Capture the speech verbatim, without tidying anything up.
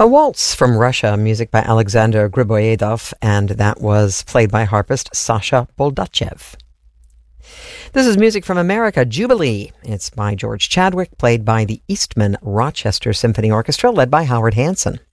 A waltz from Russia, music by Alexander Griboyedov, and that was played by harpist Sasha Boldachev. This is music from America, Jubilee. It's by George Chadwick, played by the Eastman Rochester Symphony Orchestra, led by Howard Hanson.